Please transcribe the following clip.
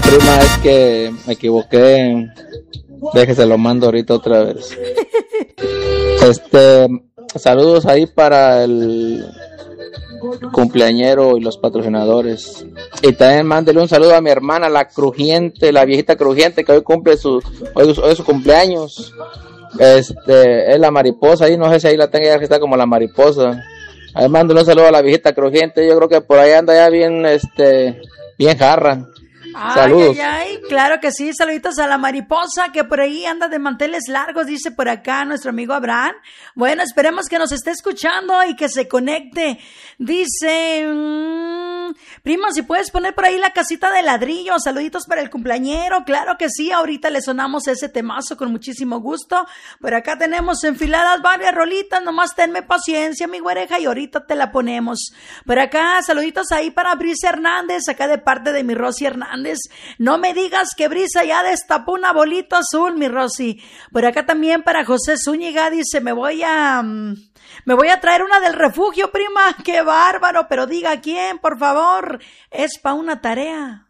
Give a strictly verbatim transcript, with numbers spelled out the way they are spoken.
prima, es que me equivoqué. Déjese, lo mando ahorita otra vez. Este, saludos ahí para el cumpleañero y los patrocinadores. Y también mándele un saludo a mi hermana, la crujiente, la viejita crujiente, que hoy cumple su, hoy, hoy es su cumpleaños. Este, es la mariposa, ahí no sé si ahí la tenga, ya que está como la mariposa. Ahí mándale un saludo a la viejita crujiente, yo creo que por ahí anda ya bien, este, bien jarra. Ay, saludos. Ay, ay, claro que sí, saluditos a la mariposa que por ahí anda de manteles largos, dice por acá nuestro amigo Abraham. Bueno, esperemos que nos esté escuchando y que se conecte. Dice, mmm, primo, si puedes poner por ahí la casita de ladrillo, saluditos para el cumpleañero, claro que sí, ahorita le sonamos ese temazo con muchísimo gusto. Por acá tenemos enfiladas varias rolitas, nomás tenme paciencia, mi güereja, y ahorita te la ponemos. Por acá, saluditos ahí para Brisa Hernández, acá de parte de mi Rosy Hernández. No me digas que Brisa ya destapó una bolita azul, mi Rosy. Por acá también para José Zúñiga, dice, me voy a... Me voy a traer una del refugio, prima. ¡Qué bárbaro! Pero diga quién, por favor. Es pa' una tarea.